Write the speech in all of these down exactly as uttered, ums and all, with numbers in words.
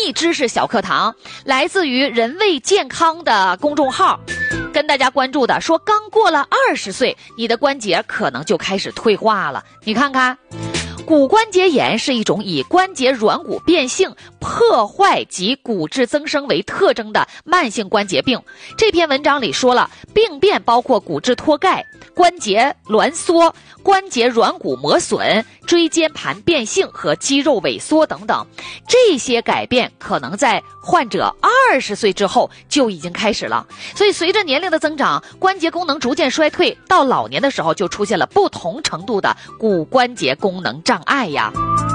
秘知识小课堂，来自于人卫健康的公众号，跟大家关注的说，刚过了二十岁，你的关节可能就开始退化了。你看看，骨关节炎是一种以关节软骨变性、破坏及骨质增生为特征的慢性关节病。这篇文章里说了，病变包括骨质脱钙、关节挛缩、关节软骨磨损、椎间盘变性和肌肉萎缩等等。这些改变可能在患者二十岁之后就已经开始了。所以随着年龄的增长，关节功能逐渐衰退，到老年的时候就出现了不同程度的骨关节功能障碍呀。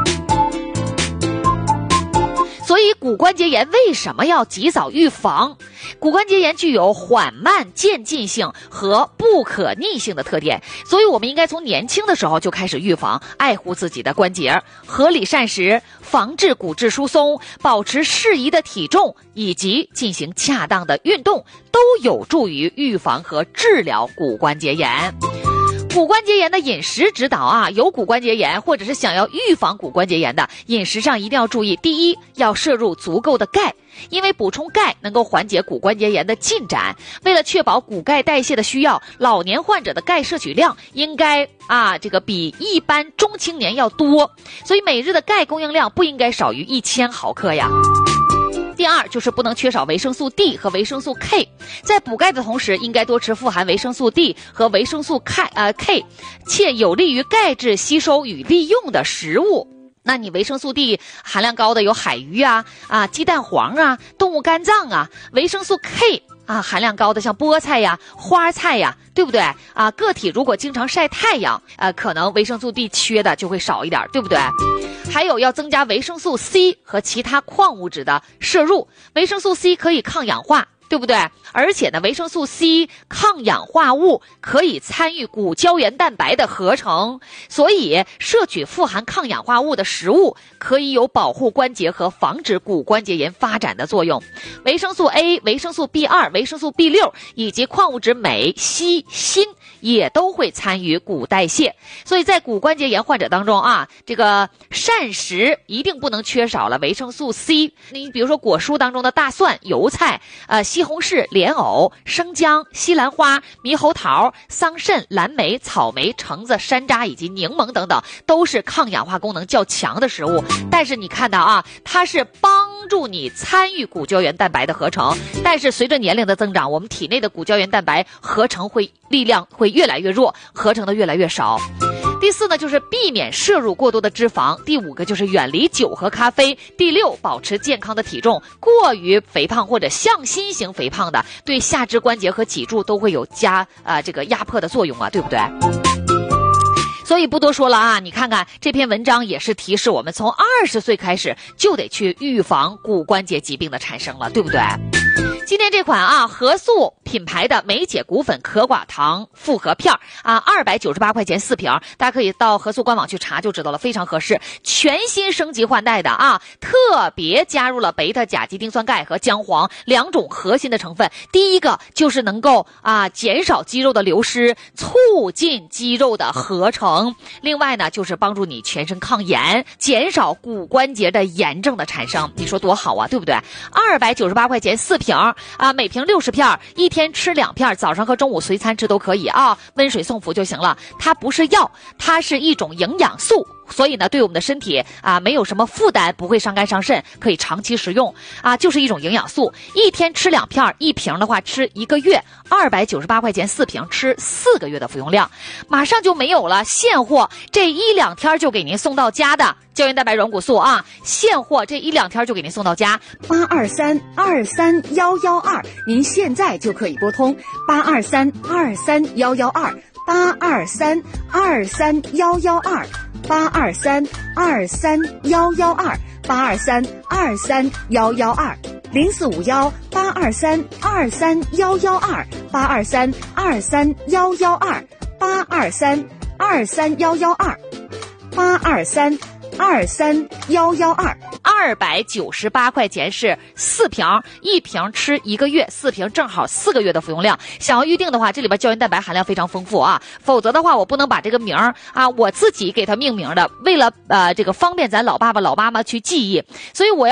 所以骨关节炎为什么要及早预防？骨关节炎具有缓慢渐进性和不可逆性的特点，所以我们应该从年轻的时候就开始预防，爱护自己的关节，合理膳食，防治骨质疏松，保持适宜的体重，以及进行恰当的运动，都有助于预防和治疗骨关节炎。骨关节炎的饮食指导啊，有骨关节炎或者是想要预防骨关节炎的，饮食上一定要注意。第一，要摄入足够的钙，因为补充钙能够缓解骨关节炎的进展。为了确保骨钙代谢的需要，老年患者的钙摄取量应该啊，这个比一般中青年要多，所以每日的钙供应量不应该少于一千毫克呀。第二，就是不能缺少维生素 D 和维生素 K， 在补钙的同时，应该多吃富含维生素 D 和维生素 K 呃 K， 且有利于钙质吸收与利用的食物。那你维生素 D 含量高的有海鱼啊、啊鸡蛋黄啊、动物肝脏啊，维生素 K 啊含量高的像菠菜呀、花菜呀，对不对啊？个体如果经常晒太阳，呃，可能维生素 D 缺的就会少一点，对不对？还有要增加维生素 C 和其他矿物质的摄入，维生素 C 可以抗氧化，对不对？而且呢，维生素 C 抗氧化物可以参与骨胶原蛋白的合成，所以摄取富含抗氧化物的食物可以有保护关节和防止骨关节炎发展的作用。维生素 A、维生素 B 二、维生素 B 六 以及矿物质镁、硒、锌也都会参与骨代谢。所以在骨关节炎患者当中啊，这个膳食一定不能缺少了维生素 C。你比如说果蔬当中的大蒜、油菜、呃西红柿、莲藕、生姜、西兰花、猕猴桃、桑葚、蓝莓、草莓、橙子、山楂以及柠檬等等，都是抗氧化功能较强的食物。但是你看到啊，它是帮助你参与骨胶原蛋白的合成，但是随着年龄的增长，我们体内的骨胶原蛋白合成会力量会越来越弱，合成的越来越少。第四呢，就是避免摄入过多的脂肪。第五个就是远离酒和咖啡。第六，保持健康的体重。过于肥胖或者向心型肥胖的，对下肢关节和脊柱都会有加啊、呃、这个压迫的作用啊，对不对？所以不多说了啊，你看看这篇文章也是提示我们，从二十岁开始就得去预防骨关节疾病的产生了，对不对？今天这款啊和素品牌的梅姐骨粉可寡糖复合片啊，二百九十八块钱四瓶，大家可以到和素官网去查就知道了，非常合适，全新升级换代的啊，特别加入了贝塔甲基丁酸钙和姜黄两种核心的成分。第一个就是能够啊减少肌肉的流失，促进肌肉的合成。另外呢，就是帮助你全身抗炎，减少骨关节的炎症的产生。你说多好啊，对不对？二百九十八块钱四瓶啊，每瓶六十片，一天吃两片，早上和中午随餐吃都可以啊，温水送服就行了。它不是药，它是一种营养素，所以呢，对我们的身体啊没有什么负担，不会伤肝伤肾，可以长期食用啊，就是一种营养素。一天吃两片，一瓶的话吃一个月，二百九十八块钱四瓶，吃四个月的服用量，马上就没有了。现货这一两天就给您送到家的胶原蛋白软骨素啊，现货这一两天就给您送到家。 八二三二三幺幺二，您现在就可以拨通八二三二三幺幺二，八二三二三幺幺二，八二三二三幺幺二，八二三二三幺幺二，零四五幺八二三二三幺幺二，八二三二三幺幺二，八二三二三幺幺二，八二三二三幺幺二。 二百九十八块钱是四瓶，一瓶吃一个月，四瓶正好四个月的服用量。想要预定的话，这里边胶原蛋白含量非常丰富啊，否则的话我不能把这个名儿啊我自己给它命名的，为了呃这个方便咱老爸爸老妈妈去记忆，所以我要